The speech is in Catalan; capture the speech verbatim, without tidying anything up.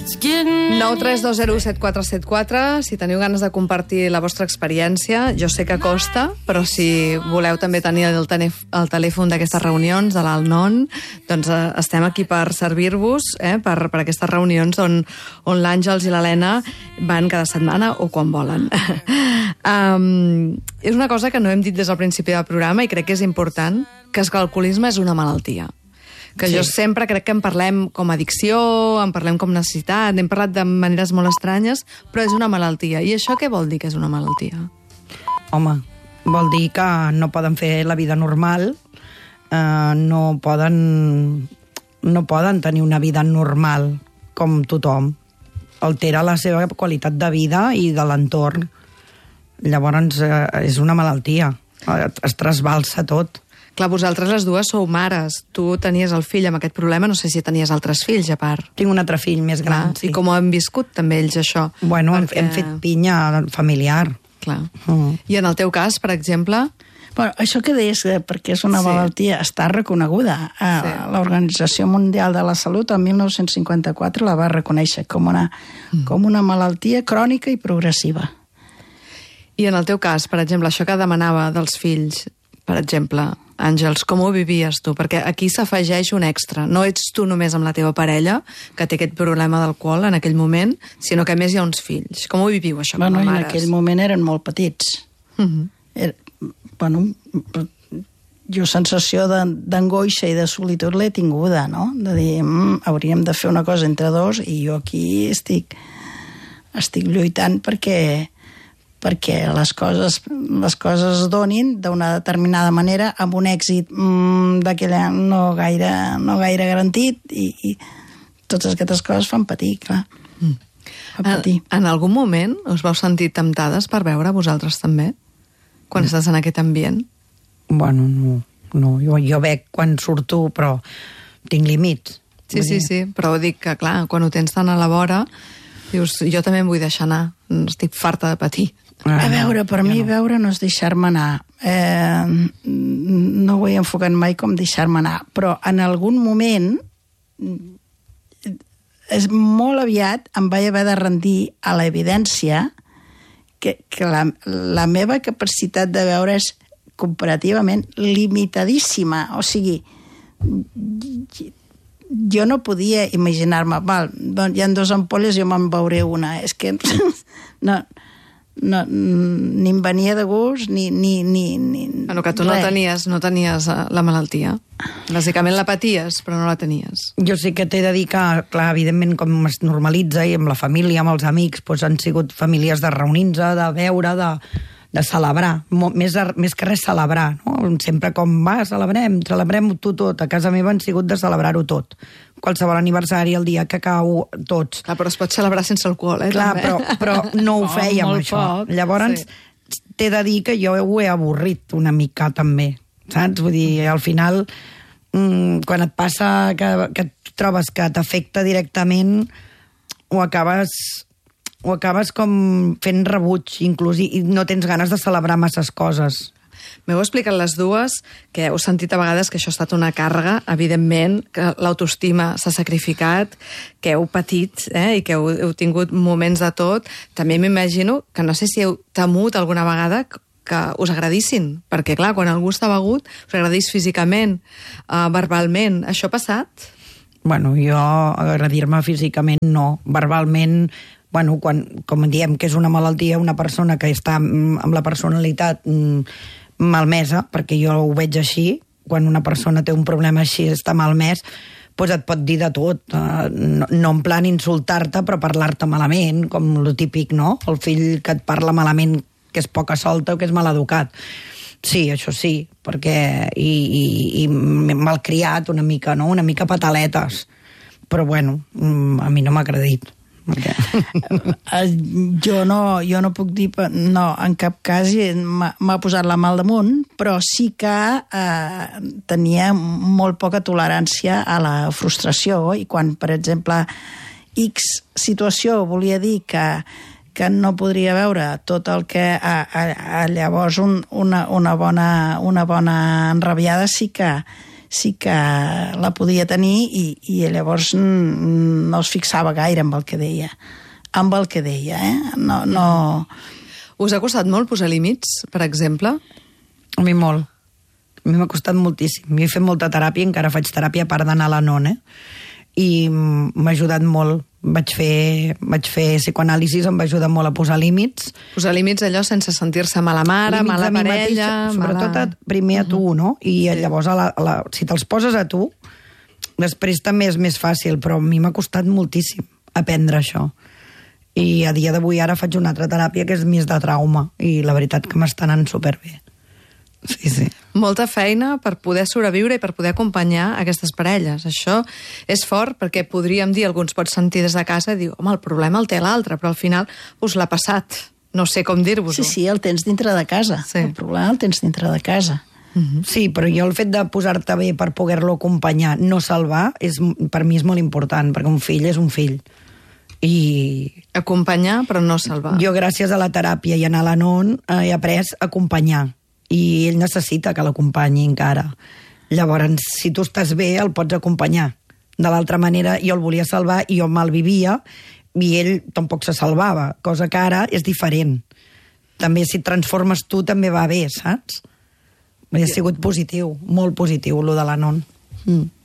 nou tres dos zero set quatre set quatre, si teniu ganes de compartir la vostra experiència. Jo sé que costa, però si voleu també tenir el, el telèfon d'aquestes reunions de l'Alnon, doncs eh, estem aquí per servir-vos, eh, per, per aquestes reunions on, on l'Àngels i l'Helena van cada setmana o quan volen. um, és una cosa que no hem dit des del principi del programa i crec que és important, que és que l'alcoholisme és una malaltia. Que sí. Jo sempre crec que en parlem com a addicció, en parlem com necessitat, hem parlat de maneres molt estranyes, però és una malaltia. I això què vol dir que és una malaltia? Home, vol dir que no poden fer la vida normal, eh, no poden, no poden tenir una vida normal com tothom. Altera la seva qualitat de vida i de l'entorn. Llavors, eh, és una malaltia. Es trasbalsa tot. Clar, vosaltres les dues sou mares. Tu tenies el fill amb aquest problema, no sé si tenies altres fills, a part. Tinc un altre fill més gran, Clar, sí. I com ho han viscut també ells, això? Bueno, perquè... hem fet pinya familiar. Clar. Mm. I en el teu cas, per exemple... Bueno, això que deies, perquè és una sí. malaltia, està reconeguda. Sí. L'Organització Mundial de la Salut, el mil nou-cents cinquanta-quatre, la va reconèixer com una, mm. com una malaltia crònica i progressiva. I en el teu cas, per exemple, això que demanava dels fills, per exemple... Àngels, com ho vivies tu? Perquè aquí s'afegeix un extra. No ets tu només amb la teva parella, que té aquest problema d'alcohol en aquell moment, sinó que a més hi ha uns fills. Com ho viviu, això, bueno, com a mares? En aquell moment eren molt petits. Uh-huh. Era, bueno, jo sensació d'angoixa i de solitud l'he tinguda, no? De dir, mm, hauríem de fer una cosa entre dos i jo aquí estic, estic lluitant perquè... perquè les coses, les coses es donin d'una determinada manera amb un èxit mmm, d'aquella no gaire, no gaire garantit i, i totes aquestes coses fan patir, clar. Mm. Fan patir. En, en algun moment us vau sentir temptades per veure vosaltres també? Quan mm. estàs en aquest ambient? Bueno, no. no. Jo, jo bec quan surto, però tinc límits. Sí, sí, sí, però dic que, clar, quan ho tens tan a la vora, dius, jo també em vull deixar anar, estic farta de patir. A veure, per mi no. veure no és deixar-me anar. Eh, no ho he enfocat mai com deixar-me anar, però en algun moment és molt aviat em vaig haver de rendir a l'evidència que, que la, la meva capacitat de veure és comparativament limitadíssima. O sigui, jo no podia imaginar-me, val, doncs hi ha dues ampolles, jo me'n veuré una. És que no... No, ni em venia de gust ni... ni, ni, ni bueno, que tu no tenies, no tenies la malaltia. Bàsicament la paties, però no la tenies. Jo sí que t'he de dir que, clar, evidentment, com es normalitza i amb la família, amb els amics, doncs han sigut famílies de reunir-se, de veure, de, de celebrar. Més, més que res celebrar, no? Sempre com, va, celebrem, celebrem tu tot. A casa meva han sigut de celebrar-ho tot. Qualsevol aniversari, el dia que cau, tots. Clar, però es pot celebrar sense alcohol, eh? Clar, però, però no ho fèiem, oh, això. Poc. Llavors, sí. T'he de dir que jo ho he avorrit una mica, també. Saps? Vull dir, al final, mmm, quan et passa que, que trobes que t'afecta directament, ho acabes... ho acabes com fent rebuig, inclús, i no tens ganes de celebrar masses coses. M'heu explicat les dues, que heu sentit a vegades que això ha estat una càrrega, evidentment, que l'autoestima s'ha sacrificat, que heu patit, eh, i que heu, heu tingut moments de tot. També m'imagino que no sé si heu temut alguna vegada que us agradissin, perquè, clar, quan algú està begut, us agradís físicament, eh, verbalment. Això ha passat? Bueno, jo agradir-me físicament no. Verbalment... Bueno, quan, com diem que és una malaltia, una persona que està amb la personalitat malmesa, perquè jo ho veig així, quan una persona té un problema així, està malmès, doncs et pot dir de tot. No, no en plan insultar-te, però parlar-te malament, com lo típic, no? El fill que et parla malament, que és poca solta o que és maleducat. Sí, això sí, perquè... I, i, i malcriat una mica, no? Una mica pataletes. Però, bueno, a mi no m'ha agradit. Okay. jo, no, jo no puc dir... No, en cap cas m'ha posat la mà al damunt, però sí que eh, tenia molt poca tolerància a la frustració i quan, per exemple, X situació volia dir que, que no podria veure tot el que... A, a, a llavors un, una, una, bona, una bona enrabiada sí que, sí que la podia tenir i, i llavors no es fixava gaire amb el que deia. Amb el que deia, eh? No, no... Us ha costat molt posar límits, per exemple? A mi molt. A mi m'ha costat moltíssim. Jo he fet molta teràpia, encara faig teràpia a part d'anar a la non, eh? I m'ha ajudat molt. Vaig fer, vaig fer psicoanàlisis, em va ajudar molt a posar límits. Posar límits allò sense sentir-se mala mare, límits mala parella... Mateixa, sobretot mala... primer a tu, no? I llavors, a la, a la, si te'ls poses a tu, després també és més fàcil, però a mi m'ha costat moltíssim aprendre això. I a dia d'avui ara faig una altra teràpia que és més de trauma, i la veritat que m'està anant superbé. Sí, sí. Molta feina per poder sobreviure i per poder acompanyar aquestes parelles. Això és fort perquè podríem dir, alguns pot sentir des de casa i dir, home, el problema el té l'altre, però al final us l'ha passat. No sé com dir-vos-ho. Sí, sí, el tens dintre de casa. Sí. El problema el tens dintre de casa. Uh-huh. Sí, però jo el fet de posar-te bé per poder-lo acompanyar, no salvar, és, per mi és molt important, perquè un fill és un fill. I... Acompanyar, però no salvar. Jo, gràcies a la teràpia i anar a la non, he après a acompanyar. I ell necessita que l'acompanyi encara. Llavors, si tu estàs bé, el pots acompanyar. De l'altra manera, jo el volia salvar i jo me'l vivia i ell tampoc se salvava, cosa que ara és diferent. També si et transformes tu també va bé, saps? Ha sigut positiu, molt positiu, lo de la non. Mm.